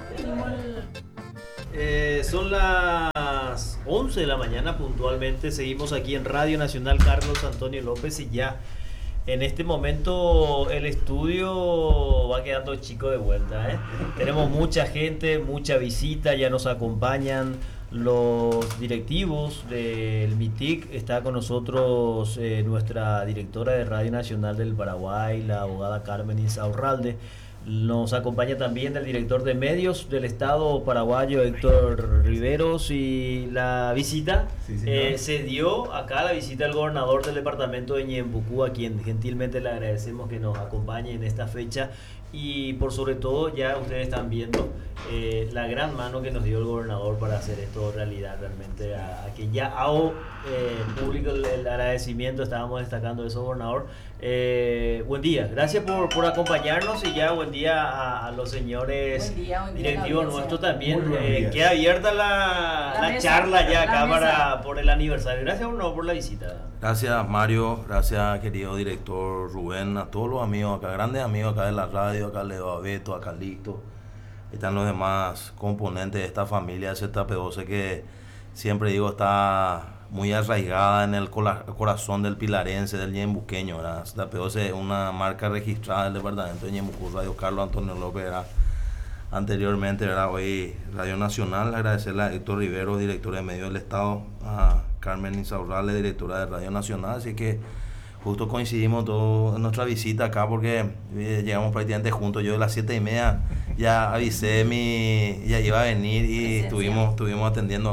Son las 11 de la mañana puntualmente. Seguimos aquí en Radio Nacional Carlos Antonio López y ya en este momento el estudio va quedando chico de vuelta, ¿eh? Tenemos mucha gente, mucha visita, ya nos acompañan los directivos del MITIC. Está con nosotros nuestra directora de Radio Nacional del Paraguay, la abogada Carmen Insaurralde. Nos acompaña también el director de medios del Estado paraguayo, Héctor Riveros, y la visita se dio acá, la visita del gobernador del departamento de Ñembucú, a quien gentilmente le agradecemos que nos acompañe en esta fecha, y por sobre todo ya ustedes están viendo la gran mano que nos dio el gobernador para hacer esto realidad. Realmente a quien ya hago público el agradecimiento. Estábamos destacando eso, gobernador. Buen día, gracias por acompañarnos, y ya buen día a los señores buen día, directivos nuestros también. Queda abierta la charla ya acá por el aniversario. Gracias, gobernador, por la visita. Gracias, Mario, gracias, querido director Rubén, a todos los amigos acá, grandes amigos acá de la radio, acá Leo, a Beto, a Carlito. Están los demás componentes de esta familia de ZP12 que siempre digo está muy arraigada en el corazón del pilarense, del ñembuqueño, ¿verdad? ZP12 es una marca registrada del departamento de Ñembucú. Radio Carlos Antonio López era anteriormente, ¿verdad? Hoy Radio Nacional. Agradecerle a Héctor Rivero, director de Medios del Estado, a Carmen Insaurralde, directora de Radio Nacional. Así que justo coincidimos todos en nuestra visita acá porque llegamos prácticamente juntos. Yo de las 7:30 ya avisé ya iba a venir, y estuvimos atendiendo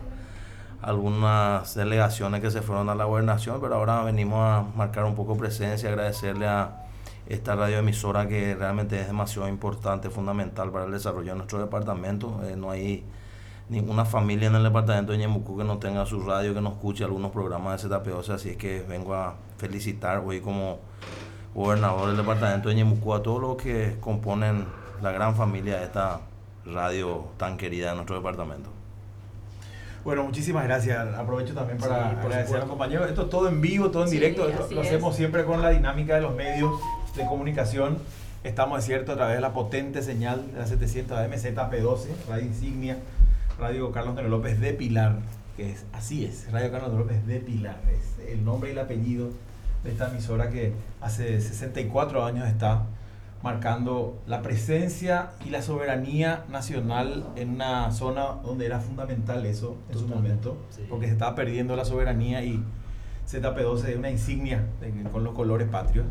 algunas delegaciones que se fueron a la gobernación, pero ahora venimos a marcar un poco presencia, agradecerle a esta radioemisora que realmente es demasiado importante, fundamental para el desarrollo de nuestro departamento. No hay ninguna familia en el departamento de Ñembucú que no tenga su radio, que no escuche algunos programas de ZP12, así es que vengo a felicitar hoy como gobernador del departamento de Ñembucú a todos los que componen la gran familia de esta radio tan querida de nuestro departamento. Bueno, muchísimas gracias. Aprovecho también para agradecer a los compañeros. Esto es todo en vivo, todo en directo. Esto lo hacemos siempre con la dinámica de los medios de comunicación. Estamos, es cierto, a través de la potente señal de la 700 AM ZP12, radio insignia, Radio Carlos Antonio López de Pilar, que así es, Radio Carlos Antonio López de Pilar. Es el nombre y el apellido de esta emisora que hace 64 años está marcando la presencia y la soberanía nacional en una zona donde era fundamental eso en su momento, porque se estaba perdiendo la soberanía, y ZP12 es una insignia con los colores patrios.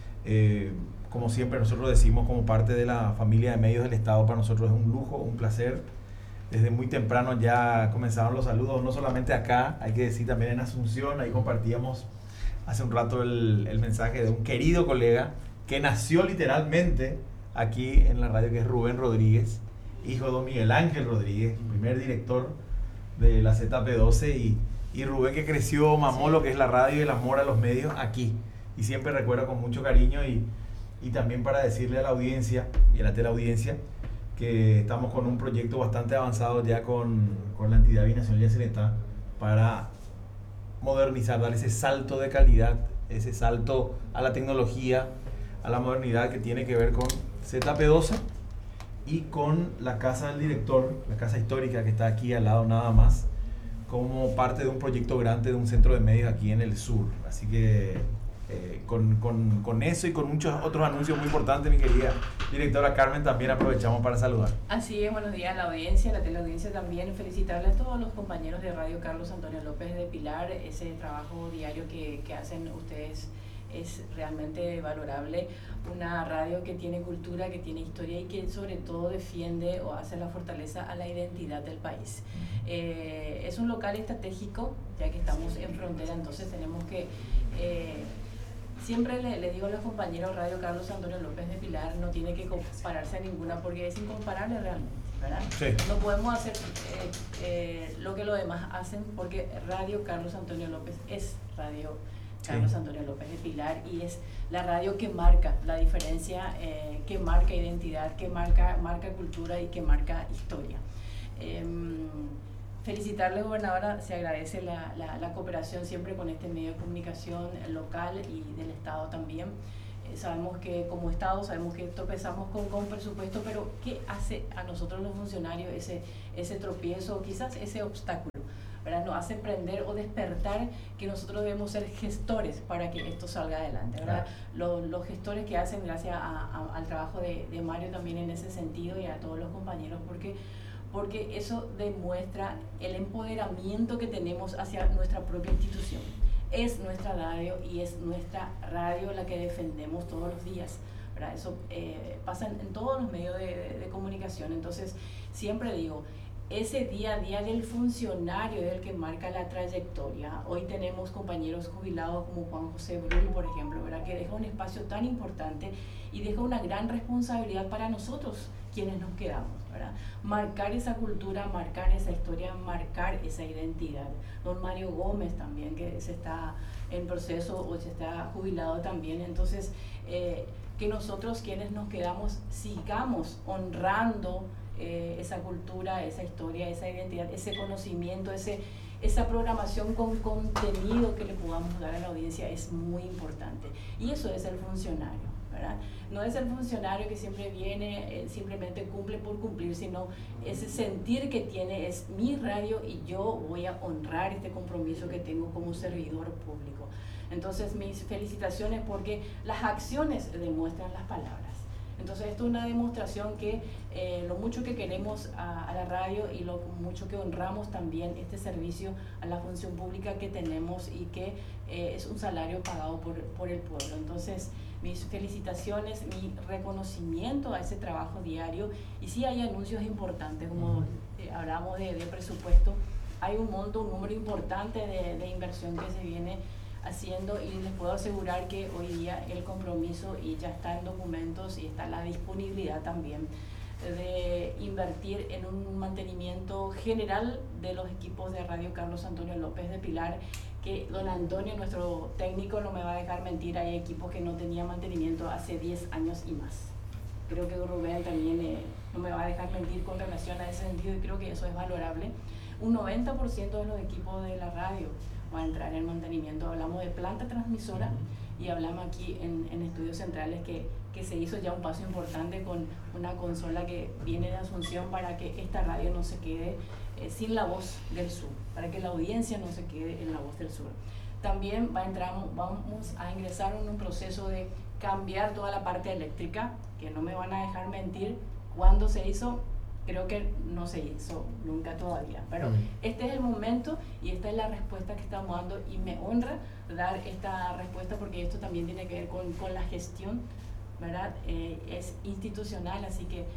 Como siempre nosotros decimos, como parte de la familia de medios del Estado, para nosotros es un lujo, un placer. Desde muy temprano ya comenzaron los saludos, no solamente acá, hay que decir también en Asunción. Ahí compartíamos hace un rato el mensaje de un querido colega que nació literalmente aquí en la radio, que es Rubén Rodríguez, hijo de don Miguel Ángel Rodríguez, primer director de la ZP12, y Rubén que creció, mamó lo que es la radio y el amor a los medios aquí, y siempre recuerdo con mucho cariño, y también para decirle a la audiencia y a la teleaudiencia que estamos con un proyecto bastante avanzado ya con la entidad binacional Yacyretá para modernizar, dar ese salto de calidad, ese salto a la tecnología, a la modernidad, que tiene que ver con ZP12 y con la casa del director, la casa histórica que está aquí al lado nada más, como parte de un proyecto grande de un centro de medios aquí en el sur. Así que con eso y con muchos otros anuncios muy importantes, mi querida directora Carmen, también aprovechamos para saludar. Así es, buenos días a la audiencia, a la teleaudiencia también. Felicitarle a todos los compañeros de Radio Carlos Antonio López de Pilar. Ese trabajo diario que hacen ustedes es realmente valorable. Una radio que tiene cultura, que tiene historia, y que sobre todo defiende o hace la fortaleza a la identidad del país. Es un local estratégico, ya que estamos en frontera, entonces tenemos que... siempre le digo a los compañeros, Radio Carlos Antonio López de Pilar no tiene que compararse a ninguna, porque es incomparable realmente, ¿verdad? Sí. No podemos hacer lo que los demás hacen, porque Radio Carlos Antonio López es Radio Carlos Antonio López de Pilar, y es la radio que marca la diferencia, que marca identidad, que marca cultura y que marca historia. Felicitarle, gobernadora, se agradece la cooperación siempre con este medio de comunicación local y del Estado también. sabemos que como Estado, sabemos que tropezamos con presupuesto, pero ¿qué hace a nosotros los funcionarios ese tropiezo, quizás ese obstáculo? ¿Verdad? Nos hace prender o despertar que nosotros debemos ser gestores para que esto salga adelante, ¿verdad? Los gestores que hacen, gracias al trabajo de Mario también en ese sentido, y a todos los compañeros, porque eso demuestra el empoderamiento que tenemos hacia nuestra propia institución. Es nuestra radio y es nuestra radio la que defendemos todos los días, ¿verdad? Eso pasa en todos los medios de comunicación. Entonces, siempre digo, ese día a día del funcionario es el que marca la trayectoria. Hoy tenemos compañeros jubilados como Juan José Brull, por ejemplo, ¿verdad? Que deja un espacio tan importante y deja una gran responsabilidad para nosotros, quienes nos quedamos, ¿verdad? Marcar esa cultura, marcar esa historia, marcar esa identidad. Don Mario Gómez también, que se está en proceso o se está jubilado también. Entonces, que nosotros quienes nos quedamos sigamos honrando esa cultura, esa historia, esa identidad, ese conocimiento, esa programación con contenido que le podamos dar a la audiencia es muy importante. Y eso es el funcionario, ¿verdad? No es el funcionario que siempre viene, simplemente cumple por cumplir, sino ese sentir que tiene es mi radio y yo voy a honrar este compromiso que tengo como servidor público. Entonces, mis felicitaciones, porque las acciones demuestran las palabras. Entonces, esto es una demostración que lo mucho que queremos a la radio y lo mucho que honramos también este servicio a la función pública que tenemos y que es un salario pagado por el pueblo. Entonces, mis felicitaciones, mi reconocimiento a ese trabajo diario. Y sí hay anuncios importantes, como hablamos de presupuesto, hay un número importante de inversión que se viene haciendo, y les puedo asegurar que hoy día el compromiso, y ya está en documentos y está la disponibilidad también, de invertir en un mantenimiento general de los equipos de Radio Carlos Antonio López de Pilar, que don Antonio, nuestro técnico, no me va a dejar mentir, hay equipos que no tenían mantenimiento hace 10 años y más. Creo que Rubén también no me va a dejar mentir con relación a ese sentido, y creo que eso es valorable. Un 90% de los equipos de la radio va a entrar en mantenimiento. Hablamos de planta transmisora y hablamos aquí en Estudios Centrales que se hizo ya un paso importante con una consola que viene de Asunción para que esta radio no se quede sin la voz del sur, para que la audiencia no se quede en la voz del sur. También vamos a ingresar en un proceso de cambiar toda la parte eléctrica, que no me van a dejar mentir cuándo se hizo. Creo que no se hizo nunca todavía, pero este es el momento y esta es la respuesta que estamos dando, y me honra dar esta respuesta porque esto también tiene que ver con la gestión, ¿verdad? Es institucional, así que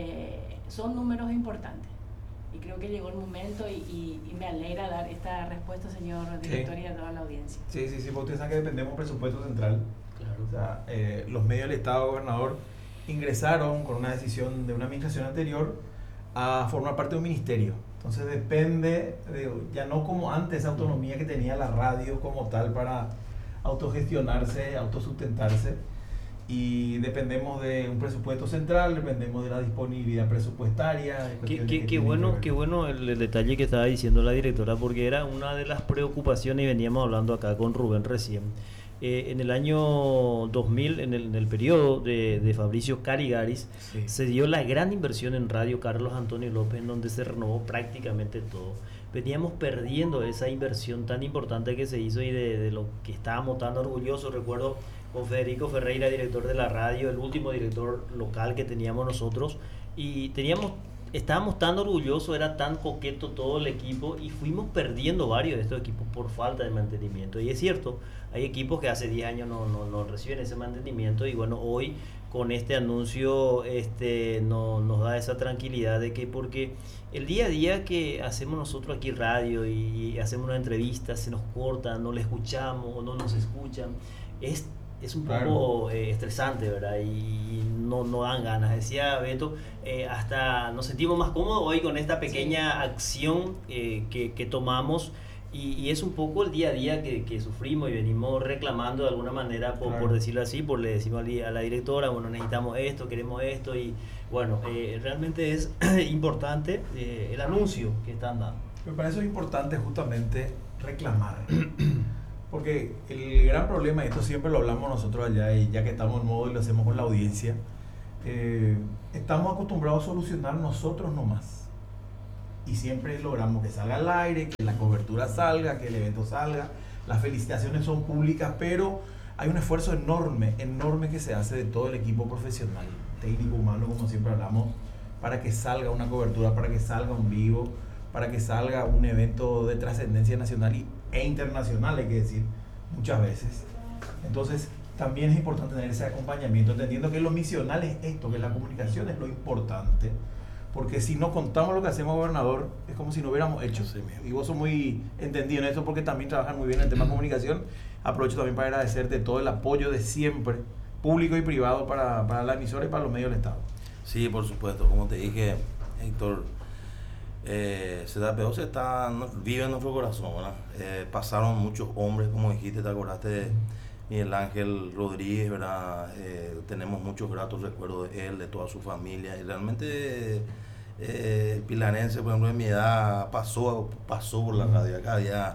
son números importantes y creo que llegó el momento y me alegra dar esta respuesta, señor director, y a toda la audiencia. Sí, porque ustedes saben que dependemos del presupuesto central. Claro. O sea, los medios del Estado, gobernador, ingresaron con una decisión de una administración anterior a formar parte de un ministerio. Entonces depende, ya no como antes, esa autonomía que tenía la radio como tal para autogestionarse, autosustentarse, y dependemos de un presupuesto central, dependemos de la disponibilidad presupuestaria. Qué bueno el detalle que estaba diciendo la directora, porque era una de las preocupaciones y veníamos hablando acá con Rubén recién. En el año 2000, en el periodo de Fabricio Caligaris, sí, se dio la gran inversión en Radio Carlos Antonio López, en donde se renovó prácticamente todo. Veníamos perdiendo esa inversión tan importante que se hizo y de lo que estábamos tan orgullosos. Recuerdo con Federico Ferreira, director de la radio, el último director local que teníamos nosotros, y estábamos tan orgullosos, era tan coqueto todo el equipo, y fuimos perdiendo varios de estos equipos por falta de mantenimiento. Y es cierto, hay equipos que hace 10 años no reciben ese mantenimiento, y bueno, hoy con este anuncio nos da esa tranquilidad de que, porque el día a día que hacemos nosotros aquí radio y hacemos una entrevista, se nos corta, no le escuchamos o no nos escuchan, es un poco estresante, ¿verdad? Y no dan ganas. Decía Beto, hasta nos sentimos más cómodos hoy con esta pequeña acción que tomamos, y es un poco el día a día que sufrimos y venimos reclamando de alguna manera, por decirlo así, le decimos a la directora, bueno, necesitamos esto, queremos esto, y bueno, realmente es importante el anuncio que están dando. Pero para eso es importante justamente reclamar. Porque el gran problema, y esto siempre lo hablamos nosotros allá, y ya que estamos en modo y lo hacemos con la audiencia, estamos acostumbrados a solucionar nosotros nomás. Y siempre logramos que salga al aire, que la cobertura salga, que el evento salga, las felicitaciones son públicas, pero hay un esfuerzo enorme que se hace de todo el equipo profesional, técnico, humano, como siempre hablamos, para que salga una cobertura, para que salga un vivo, para que salga un evento de trascendencia nacional e internacional, hay que decir, muchas veces. Entonces, también es importante tener ese acompañamiento, entendiendo que lo misional es esto, que la comunicación es lo importante, porque si no contamos lo que hacemos, gobernador, es como si no hubiéramos hecho. Sí, y vos sos muy entendido en esto porque también trabajan muy bien en el tema de comunicación. Aprovecho también para agradecerte todo el apoyo de siempre, público y privado, para la emisora y para los medios del Estado. Sí, por supuesto, como te dije, Héctor, ZP12 vive en nuestro corazón, ¿verdad? Pasaron muchos hombres, como dijiste, te acordaste de Miguel Ángel Rodríguez, ¿verdad? Tenemos muchos gratos recuerdos de él, de toda su familia, y realmente el pilarense, por ejemplo, de mi edad, pasó por la radio. Acá había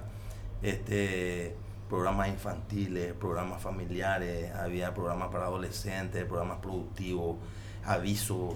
programas infantiles, programas familiares, había programas para adolescentes, programas productivos, avisos.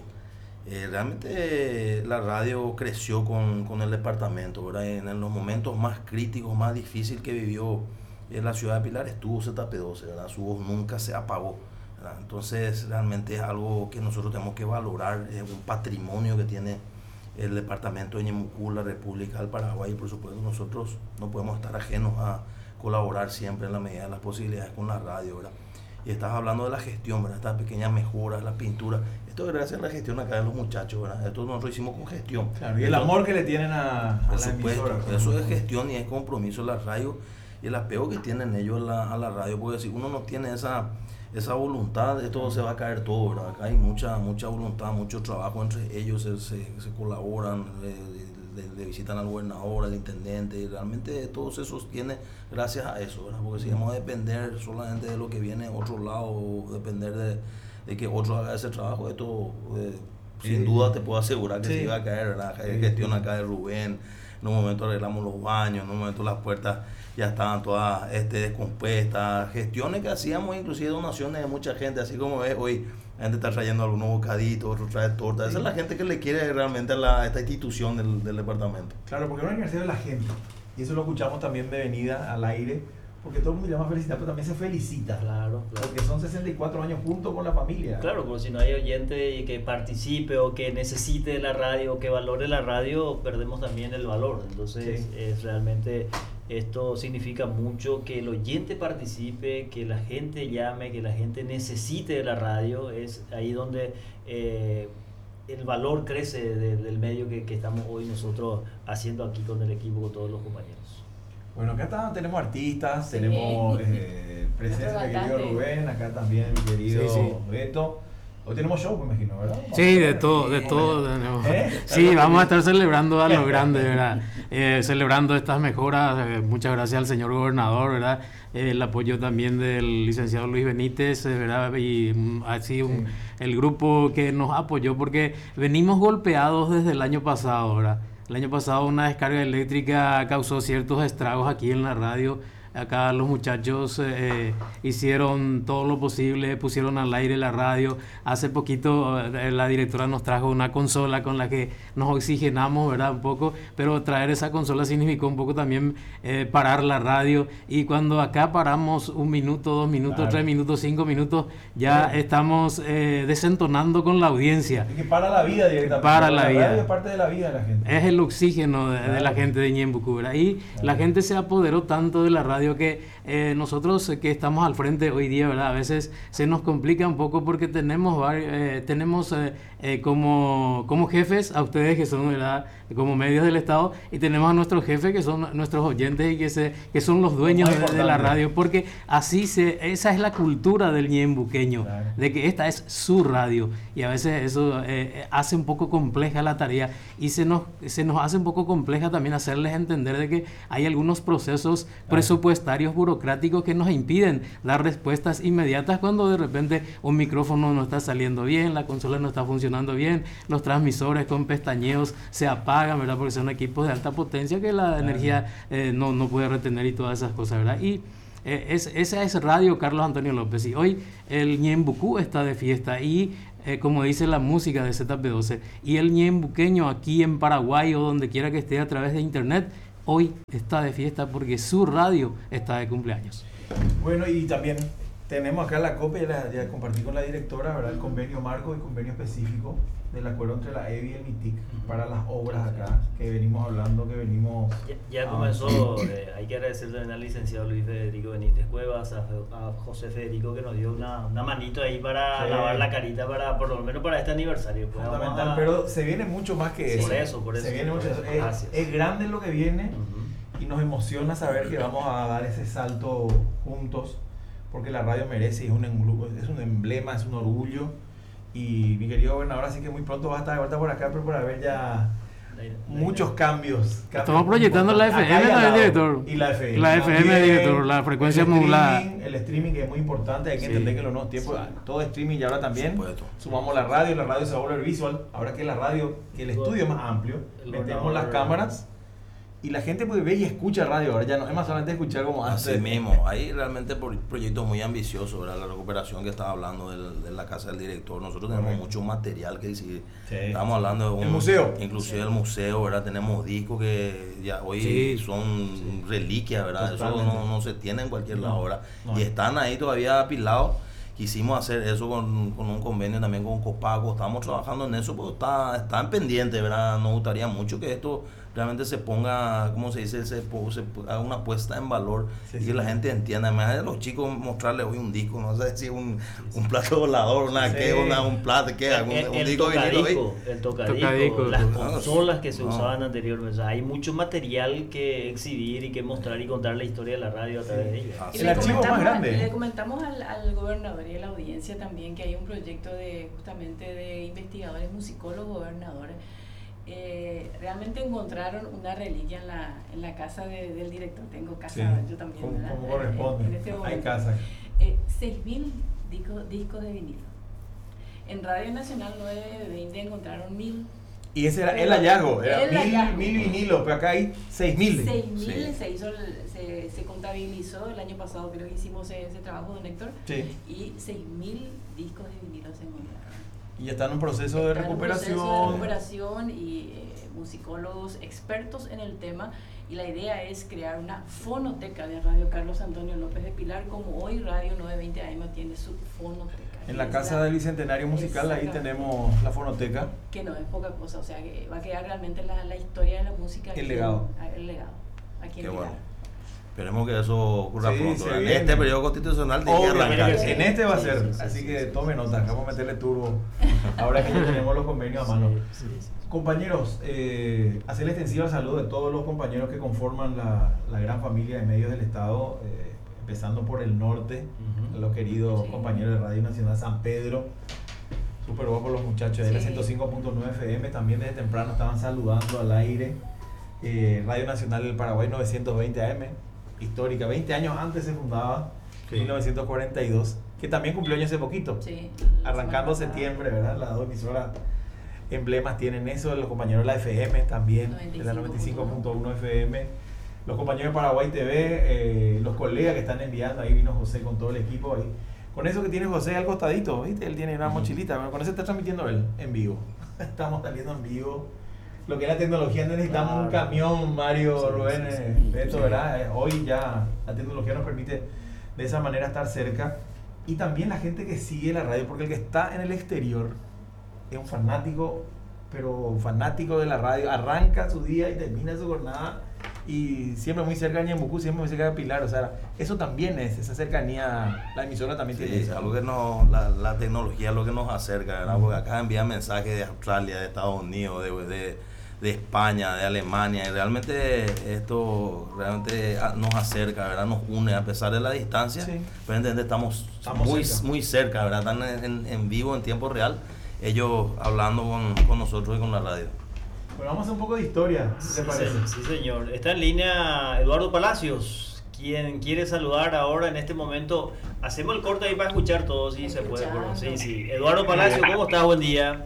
Realmente la radio creció con el departamento, ¿verdad? En los momentos más críticos, más difíciles que vivió la ciudad de Pilar, estuvo ZP12, ¿verdad? Su voz nunca se apagó, ¿verdad? Entonces realmente es algo que nosotros tenemos que valorar, es un patrimonio que tiene el departamento de Ñemucú, la República del Paraguay, y por supuesto nosotros no podemos estar ajenos a colaborar siempre en la medida de las posibilidades con la radio, ¿verdad? Y estás hablando de la gestión, ¿verdad? Estas pequeñas mejoras, la pintura. Esto es gracias a la gestión acá de los muchachos, ¿verdad? Esto nosotros lo hicimos con gestión. Claro, y el amor que le tienen a la emisora. Eso es gestión y es compromiso de la radio y el apego que tienen ellos a la radio, porque si uno no tiene esa voluntad, esto se va a caer todo, ¿verdad? Acá hay mucha voluntad, mucho trabajo entre ellos, se colaboran, le visitan al gobernador, al intendente, y realmente todo se sostiene gracias a eso, ¿verdad? Porque si vamos a depender solamente de lo que viene de otro lado, o depender de que otro haga ese trabajo, esto sin duda te puedo asegurar que se iba a caer, ¿verdad? Hay gestión acá de Rubén, en un momento arreglamos los baños, en un momento las puertas ya estaban todas descompuestas, gestiones que hacíamos, inclusive donaciones de mucha gente, así como ves hoy. La gente está trayendo algunos bocaditos, otros trae torta. Esa es la gente que le quiere realmente a esta institución del departamento. Claro, porque es un aniversario de la gente. Y eso lo escuchamos también de venida al aire. Porque todo el mundo llama a felicitar, pero también se felicita. Claro. Porque son 64 años juntos con la familia. Claro, porque si no hay oyente que participe o que necesite la radio o que valore la radio, perdemos también el valor. Entonces, es realmente... Esto significa mucho que el oyente participe, que la gente llame, que la gente necesite de la radio. Es ahí donde el valor crece del medio que estamos hoy nosotros haciendo aquí con el equipo, con todos los compañeros. Bueno, acá tenemos artistas, tenemos presencia de mi querido Rubén, acá también mi querido Beto. Hoy tenemos show, me imagino, ¿verdad? Sí, de todo tenemos. Sí, vamos a estar celebrando a lo grande, ¿verdad? Celebrando estas mejoras. Muchas gracias al señor gobernador, ¿verdad? El apoyo también del licenciado Luis Benítez, ¿verdad? Y así el grupo que nos apoyó, porque venimos golpeados desde el año pasado, ¿verdad? El año pasado una descarga eléctrica causó ciertos estragos aquí en la radio. Acá los muchachos hicieron todo lo posible, pusieron al aire la radio. Hace poquito la directora nos trajo una consola con la que nos oxigenamos, ¿verdad? Un poco, pero traer esa consola significó un poco también parar la radio. Y cuando acá paramos 1 minuto, 2 minutos, 3 minutos, 5 minutos, ya estamos desentonando con la audiencia. Es que para la vida directamente. Para la vida. Radio es parte de la vida de la gente. Es el oxígeno de la gente de Ñembucú, ¿verdad? Y la gente se apoderó tanto de la radio que nosotros que estamos al frente hoy día, ¿verdad? A veces se nos complica un poco porque tenemos como jefes a ustedes que son, ¿verdad?, como medios del Estado, y tenemos a nuestros jefes que son nuestros oyentes y que son los dueños de la radio, porque esa es la cultura del ñembuqueño, claro, de que esta es su radio, y a veces eso hace un poco compleja la tarea, y se nos hace un poco compleja también hacerles entender de que hay algunos procesos presupuestarios burocráticos que nos impiden dar respuestas inmediatas cuando de repente un micrófono no está saliendo bien, la consola no está funcionando bien, los transmisores con pestañeos se apagan, ¿verdad? Porque son equipos de alta potencia que la energía no puede retener y todas esas cosas, ¿verdad? Y Esa es Radio Carlos Antonio López. Y hoy el Ñembucú está de fiesta y, como dice la música de ZP12, y el ñembuqueño aquí en Paraguay o donde quiera que esté a través de internet, hoy está de fiesta porque su radio está de cumpleaños. Bueno, y también tenemos acá la copia, ya compartí con la directora, ¿verdad? El convenio marco y convenio específico del acuerdo entre la EBI y el MITIC para las obras acá que venimos hablando, que venimos... Ya comenzó, hay que agradecerle también al licenciado Luis Federico Benítez Cuevas, a José Federico, que nos dio una manito ahí para lavar la carita, por lo menos para este aniversario. Pues fundamental, pero se viene mucho más que eso. Por eso. Se viene mucho eso. Es grande lo que viene y nos emociona saber que vamos a dar ese salto juntos, porque la radio merece, es un emblema, es un orgullo. Y mi querido gobernador, así que muy pronto va a estar de vuelta por acá, pero para ver ya muchos cambios. Estamos proyectando la FM también, director. Y la FM. La FM, director, la frecuencia modulada. El streaming, que es muy importante, hay que entender que en los nuevos tiempos todo streaming y ahora también sumamos la radio se va a volver visual. Ahora que la radio, que el estudio es más amplio, metemos las cámaras y la gente puede ver y escucha radio. Ahora ya no es más solamente escuchar como antes. Así mismo, hay realmente proyectos muy ambiciosos, ¿verdad? La recuperación que estaba hablando de la casa del director. Nosotros tenemos mucho material que decir. Sí. Estamos hablando de el museo. Inclusive el museo, ¿verdad? Tenemos discos que ya hoy son reliquias, ¿verdad? Totalmente. Eso no se tiene en cualquier lado, ¿verdad? Y están ahí todavía apilados. Quisimos hacer eso con un convenio también con Copaco. Estamos trabajando en eso, pero está en pendiente, ¿verdad? Nos gustaría mucho que esto realmente se ponga, ¿cómo se dice? Se haga una puesta en valor y que la gente entienda. Además de los chicos mostrarles hoy un disco, no sé si un plato volador, un plato, un disco vinilo hoy. El tocadico, las consolas que se usaban anteriormente. O sea, hay mucho material que exhibir y que mostrar y contar la historia de la radio a través de ellos. El archivo más grande. Le comentamos al gobernador y a la audiencia también que hay un proyecto justamente de investigadores, musicólogos, gobernadores. Realmente encontraron una reliquia en la casa del director. Tengo casa, yo también. Como corresponde, en este momento, hay casa. 6.000 discos de vinilo. En Radio Nacional 920 encontraron 1.000. Y ese era el hallazgo, era 1.000 vinilos, pero acá hay 6.000. 6.000 se contabilizó el año pasado, creo que hicimos ese trabajo, don Héctor, y 6.000 discos de vinilo se encontraron. Y está en un proceso de recuperación. Y musicólogos expertos en el tema, y la idea es crear una fonoteca de Radio Carlos Antonio López de Pilar, como hoy Radio 920 AM tiene su fonoteca. En la casa del Bicentenario Musical ahí tenemos la fonoteca. Que no es poca cosa, o sea que va a quedar realmente la historia de la música. El legado. Aquí en Qué Pilar. bueno. Esperemos que eso ocurra pronto. En este periodo constitucional tiene que arrancar. En este va a ser, así que tome nota, vamos a meterle turbo ahora que ya tenemos los convenios a mano. Compañeros, hacerle extensiva saludo de todos los compañeros que conforman la gran familia de medios del Estado, empezando por el norte, los queridos compañeros de Radio Nacional San Pedro, súper guapos los muchachos de la 105.9 FM, también desde temprano estaban saludando al aire. Radio Nacional del Paraguay 920 AM, histórica, 20 años antes se fundaba, 1942, que también cumplió año hace poquito, arrancando septiembre, ¿verdad? Las dos emisoras emblemas tienen eso, los compañeros de la FM también, de la 95.1 FM, los compañeros de Paraguay TV, los colegas que están enviando, ahí vino José con todo el equipo ahí. Con eso que tiene José al costadito, ¿viste? Él tiene una mochilita, bueno, con eso está transmitiendo él en vivo. Estamos saliendo en vivo. Lo que es la tecnología, necesitamos un camión, Mario, Rubén, esto, ¿verdad? Hoy ya la tecnología nos permite de esa manera estar cerca. Y también la gente que sigue la radio, porque el que está en el exterior es un fanático, pero fanático de la radio, arranca su día y termina su jornada, y siempre muy cerca de Ñembucú, siempre muy cerca de Pilar, o sea, eso también es, esa cercanía, la emisora también tiene eso. Algo que la tecnología es lo que nos acerca, ¿verdad? Porque acá envían mensajes de Australia, de Estados Unidos, de España, de Alemania, y realmente esto realmente nos acerca, ¿verdad? Nos une a pesar de la distancia, pero entender estamos muy cerca, ¿verdad? Están en vivo, en tiempo real, ellos hablando con nosotros y con la radio. Bueno, vamos a hacer un poco de historia, ¿qué te parece? Sí, señor. Está en línea Eduardo Palacios, quien quiere saludar ahora en este momento. Hacemos el corte ahí para escuchar todo, si se puede. Bueno, sí. Eduardo Palacios, ¿cómo estás? Buen día.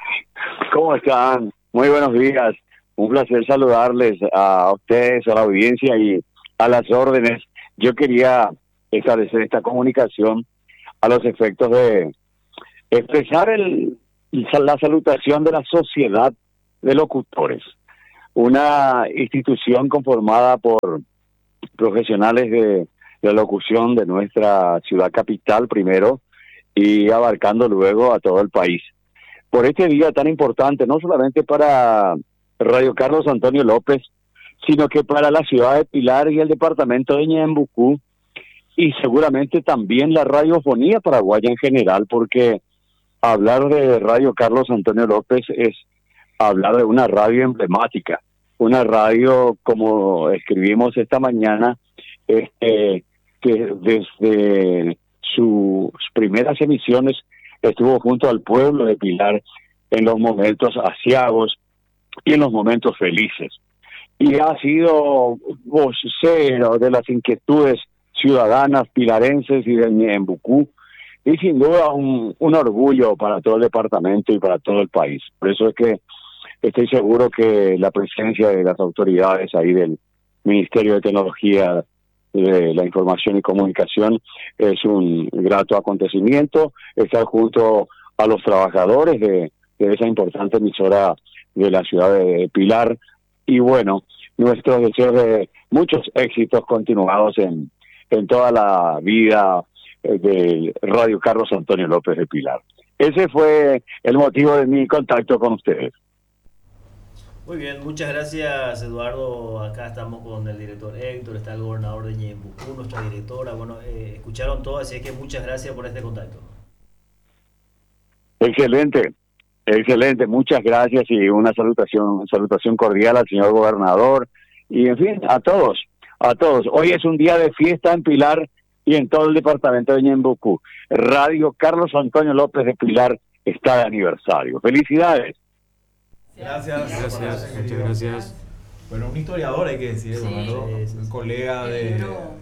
¿Cómo están? Muy buenos días. Un placer saludarles a ustedes, a la audiencia y a las órdenes. Yo quería establecer esta comunicación a los efectos de expresar la salutación de la Sociedad de Locutores, una institución conformada por profesionales de la locución de nuestra ciudad capital primero y abarcando luego a todo el país. Por este día tan importante, no solamente para Radio Carlos Antonio López, sino que para la ciudad de Pilar y el departamento de Ñembucú, y seguramente también la radiofonía paraguaya en general, porque hablar de Radio Carlos Antonio López es hablar de una radio emblemática, una radio, como escribimos esta mañana, que desde sus primeras emisiones estuvo junto al pueblo de Pilar en los momentos aciagos y en los momentos felices. Y ha sido vocero de las inquietudes ciudadanas pilarenses y de Ñembucú, y sin duda un orgullo para todo el departamento y para todo el país. Por eso es que estoy seguro que la presencia de las autoridades ahí del Ministerio de Tecnología, de la Información y Comunicación, es un grato acontecimiento estar junto a los trabajadores de esa importante emisora de la ciudad de Pilar, y bueno, nuestros deseos de muchos éxitos continuados en toda la vida de Radio Carlos Antonio López de Pilar. Ese fue el motivo de mi contacto con ustedes. Muy bien, muchas gracias, Eduardo. Acá estamos con el director Héctor, está el gobernador de Ñembucú, nuestra directora. Bueno, escucharon todo, así que muchas gracias por este contacto. Excelente, muchas gracias y una salutación cordial al señor gobernador y en fin, a todos. Hoy es un día de fiesta en Pilar y en todo el departamento de Ñembucú. Radio Carlos Antonio López de Pilar está de aniversario. ¡Felicidades! Gracias. Muchas gracias. Bueno, un historiador hay que decir, ¿no? Un colega de...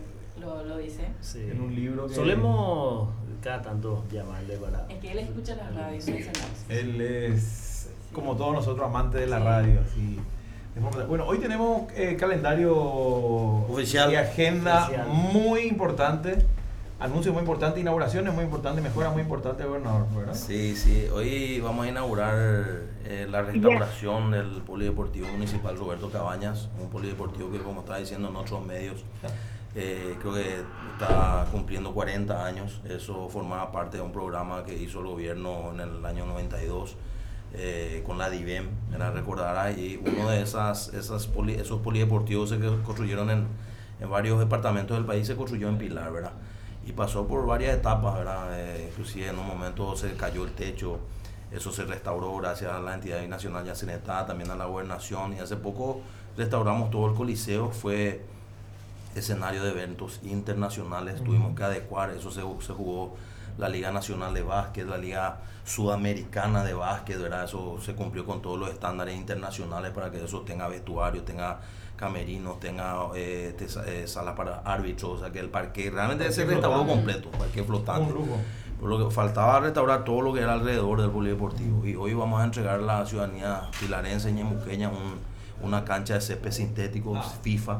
Lo dice. Sí. En un libro que... Solemos cada tanto llamarle para... Es que él escucha las radios. Él es, como todos nosotros, amante de la radio, así. Bueno, hoy tenemos calendario oficial y agenda oficial. Muy importante, anuncios muy importantes, inauguraciones muy importantes, mejoras muy importantes, gobernador, ¿verdad? Sí, hoy vamos a inaugurar la restauración del Polideportivo Municipal Roberto Cabañas, un polideportivo que, como estaba diciendo en otros medios, creo que está cumpliendo 40 años. Eso formaba parte de un programa que hizo el gobierno en el año 92. Con la DIVEM, recordará, y uno de esos polideportivos se construyeron en varios departamentos del país, se construyó en Pilar, ¿verdad? Y pasó por varias etapas, ¿verdad? Inclusive en un momento se cayó el techo, eso se restauró gracias a la entidad nacional Yacinetá, también a la gobernación, y hace poco restauramos todo el coliseo, fue escenario de eventos internacionales, tuvimos que adecuar, eso se jugó la Liga Nacional de Básquet, la Liga Sudamericana de Básquet, ¿verdad? Eso se cumplió con todos los estándares internacionales para que eso tenga vestuario, tenga camerinos, tenga salas para árbitros, o sea que el parque realmente se restauró completo, parque flotante. Por lo que faltaba restaurar todo lo que era alrededor del polideportivo, y hoy vamos a entregar a la ciudadanía pilarense y ñemuqueña una cancha de césped sintético FIFA,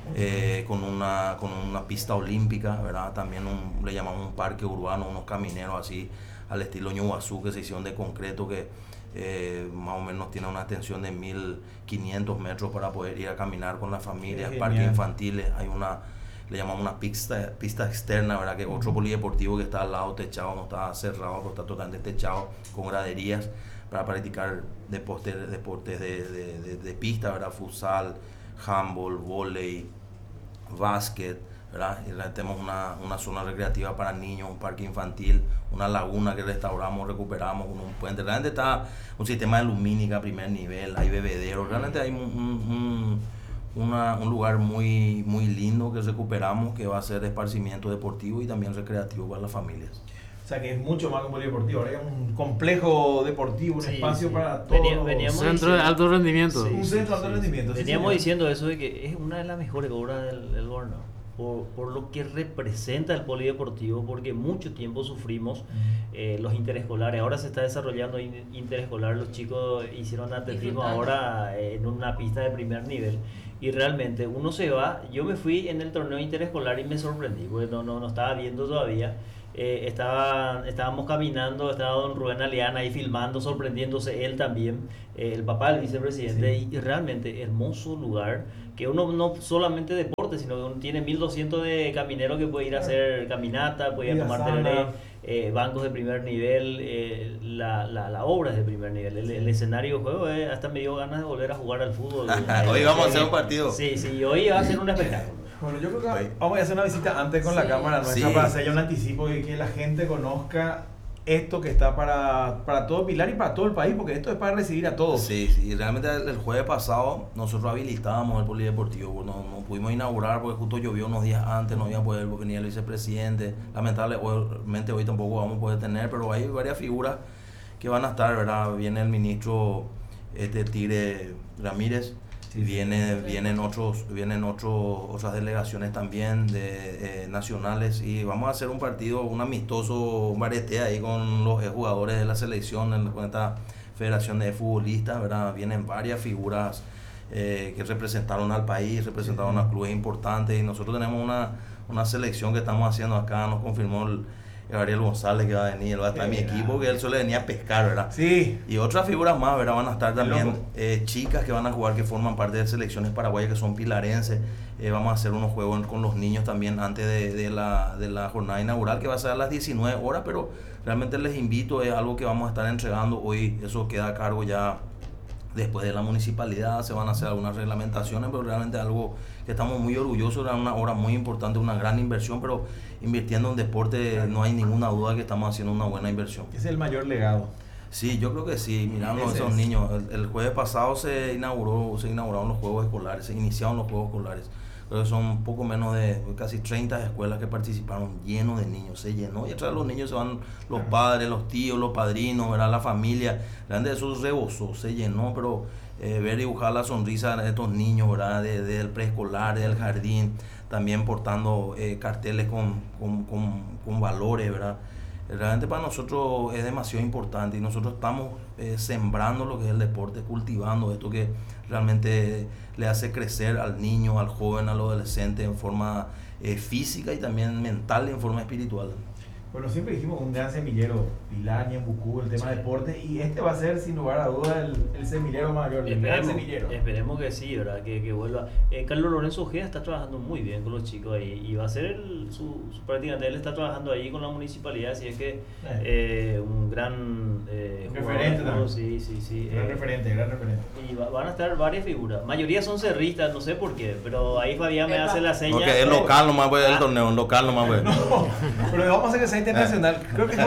con una pista olímpica, ¿verdad? También le llamamos un parque urbano, unos camineros así al estilo Ñuazú, que se hicieron de concreto, que más o menos tiene una extensión de 1500 metros para poder ir a caminar con las familias, parques infantiles, hay le llamamos una pista externa, ¿verdad? Que otro polideportivo que está al lado techado, no está cerrado, pero está totalmente techado, con graderías para practicar deportes de pista, ¿verdad? Futsal, handball, vóley, básquet, ¿verdad? Y tenemos una zona recreativa para niños, un parque infantil, una laguna que restauramos, recuperamos con un puente. Realmente está un sistema de lumínica a primer nivel, hay bebederos, realmente hay un lugar muy, muy lindo que recuperamos, que va a ser de esparcimiento deportivo y también recreativo para las familias. O sea que es mucho más que un polideportivo, ahora es un complejo deportivo, un espacio para todos. Un centro de alto rendimiento. Un centro de alto rendimiento. Veníamos diciendo eso de que es una de las mejores obras del gobernador. por lo que representa el polideportivo, porque mucho tiempo sufrimos los interescolares. Ahora se está desarrollando interescolar, los chicos hicieron atletismo ahora en una pista de primer nivel. Y realmente uno se va, yo me fui en el torneo interescolar y me sorprendí, porque no estaba viendo todavía. Estábamos caminando, estaba don Rubén Aliana ahí filmando, sorprendiéndose él también, el papá del vicepresidente, y realmente hermoso lugar, que uno no solamente deporte, sino que uno tiene 1200 de camineros que puede ir a hacer caminata, puede ir a tomar tereré, bancos de primer nivel, la obra es de primer nivel, el escenario de juego, hasta me dio ganas de volver a jugar al fútbol. Hoy vamos a hacer un partido. Sí, hoy va a ser un espectáculo. Bueno, yo creo que vamos a hacer una visita antes con la cámara nuestra para hacer ya un anticipo y que la gente conozca esto que está para todo Pilar y para todo el país, porque esto es para recibir a todos. Sí, realmente el jueves pasado nosotros habilitábamos el polideportivo, no pudimos inaugurar porque justo llovió unos días antes, no iba a poder venir el vicepresidente, lamentablemente hoy tampoco vamos a poder tener, pero hay varias figuras que van a estar, ¿verdad? Viene el ministro Tigre Ramírez. Vienen otras delegaciones también nacionales, y vamos a hacer un partido, un amistoso, un barete ahí con los jugadores de la selección, con esta federación de futbolistas, ¿verdad? Vienen varias figuras que representaron al país, representaron a clubes importantes, y nosotros tenemos una selección que estamos haciendo acá. Nos confirmó el Gabriel González que va a venir, él va a estar en mi equipo, que él solo venía a pescar, ¿verdad? Sí. Y otras figuras más, ¿verdad? Van a estar también chicas que van a jugar, que forman parte de selecciones paraguayas, que son pilarenses. Vamos a hacer unos juegos con los niños también antes de la jornada inaugural, que va a ser a las 19 horas, pero realmente les invito, es algo que vamos a estar entregando hoy. Eso queda a cargo ya después de la municipalidad, se van a hacer algunas reglamentaciones, pero realmente algo que estamos muy orgullosos. Era una obra muy importante, una gran inversión, pero invirtiendo en deporte no hay ninguna duda que estamos haciendo una buena inversión. Es el mayor legado. Sí, yo creo que sí, mirando a esos niños. El jueves pasado se inauguraron los Juegos Escolares, se iniciaron los Juegos Escolares. Creo que son poco menos de casi 30 escuelas que participaron, lleno de niños, se llenó. Y atrás de los niños se van los padres, los tíos, los padrinos, ¿verdad? La familia. Realmente eso rebosó, se llenó, pero ver dibujar la sonrisa de estos niños, ¿verdad? Desde el preescolar, del jardín, también portando carteles con valores, ¿verdad? Realmente para nosotros es demasiado importante, y nosotros estamos sembrando lo que es el deporte, cultivando esto que realmente le hace crecer al niño, al joven, al adolescente en forma física y también mental y en forma espiritual. Bueno, siempre dijimos un gran semillero, Pilar, Ñembucú, el tema de deporte, y este va a ser sin lugar a dudas el semillero mayor, el gran semillero. Esperemos que sí, ¿verdad? Que vuelva. Carlos Lorenzo Ojeda está trabajando muy bien con los chicos ahí, y va a ser prácticamente él está trabajando ahí con la municipalidad, así es que un gran referente también. Sí. Gran referente. Y van a estar varias figuras, mayoría son cerristas, no sé por qué, pero ahí Fabián me hace la seña. Porque es local nomás, pues el torneo, local nomás, pues. No, pero vamos a hacer que sea internacional. Creo que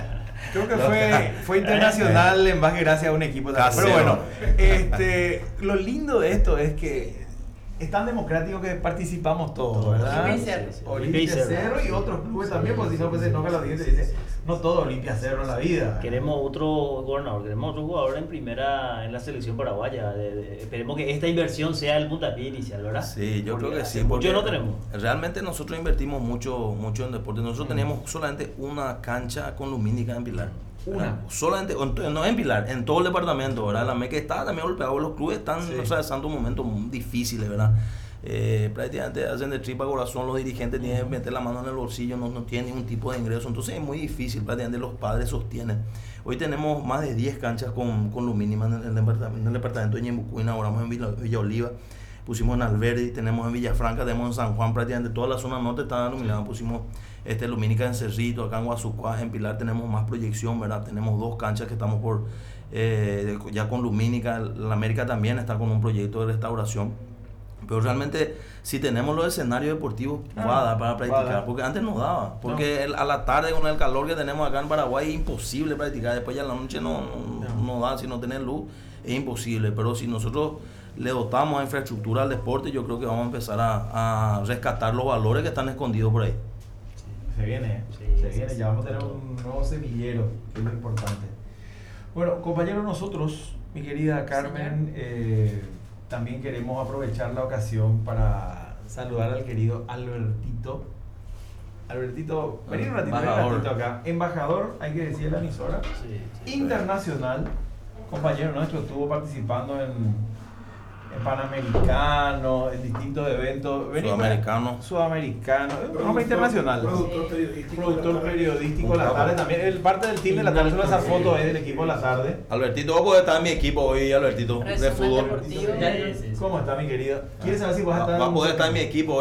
fue internacional en base gracias a un equipo también. Pero bueno, lo lindo de esto es que es tan democrático que participamos todos, ¿verdad? Olimpia Cerro y otros clubes también, porque si no, pues se enoja la audiencia y dice, no todo Olimpia Cerro en la vida. Queremos otro gobernador, queremos otro jugador en primera en la selección paraguaya. Esperemos que esta inversión sea el puntapié inicial, ¿verdad? Sí, yo creo que sí. Mucho no tenemos. Realmente nosotros invertimos mucho en deporte. Nosotros teníamos solamente una cancha con lumínica en Pilar. Solamente, no en Pilar, en todo el departamento, ¿verdad? La MEC está también golpeado, los clubes están atravesando momentos muy difíciles, ¿verdad? Prácticamente hacen de tripa corazón, los dirigentes tienen que meter la mano en el bolsillo, no tienen ningún tipo de ingreso, entonces es muy difícil, prácticamente los padres sostienen. Hoy tenemos más de 10 canchas con lumínica en el departamento de Ñembucú, inauguramos en Villa Oliva, pusimos en Alberdi, tenemos en Villafranca, tenemos en San Juan, prácticamente toda la zona norte está iluminada, pusimos lumínica en Cerrito, acá en Guasucuá, en Pilar tenemos más proyección, ¿verdad? Tenemos 2 canchas que estamos ya con lumínica, la América también está con un proyecto de restauración, pero realmente si tenemos los escenarios deportivos va a dar para practicar, porque antes no daba, porque a la tarde con el calor que tenemos acá en Paraguay es imposible practicar, después ya en la noche no da, si no tenés luz es imposible, pero si nosotros le dotamos a infraestructura al deporte, yo creo que vamos a empezar a rescatar los valores que están escondidos por ahí. Se viene, ya vamos a tener un nuevo semillero, que es lo importante. Bueno, compañeros, nosotros, mi querida Carmen, también queremos aprovechar la ocasión para saludar al querido Albertito. Albertito, vení un ratito acá. Embajador, hay que decir, la emisora. Sí, internacional. Compañero nuestro estuvo participando en Panamericano, en distintos eventos. Sudamericano. Un hombre internacional. Productor periodístico La Tarde también. El parte del team de La Tarde, solo esa foto es del equipo de La Tarde. Albertito, vos podés estar en mi equipo hoy, Albertito, de fútbol. ¿Cómo está, mi querido? ¿Quieres saber si vas a estar en mi equipo?